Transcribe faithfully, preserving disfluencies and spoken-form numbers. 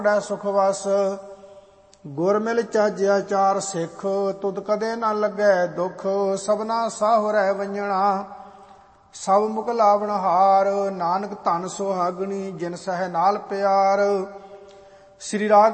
ਸੁਖ ਵਸ। ਗੁਰ ਮਿਲ ਚਾਜਿਆ ਚਾਰ ਸਿੱਖ, ਤੁਧ ਕਦੇ ਨਾ ਲੱਗੈ ਦੁੱਖ। ਸਭਨਾ ਸਾਹੁ ਰਹਿ ਵੰਜਣਾ, ਸਭ ਮੁਖ ਲਾਵਣ ਹਾਰ। ਨਾਨਕ ਧਨ ਸੁਹਾਗਣੀ, ਜਿਨ ਸਹਿ ਨਾਲ ਪਿਆਰ। ਸ੍ਰੀ ਰਾਗ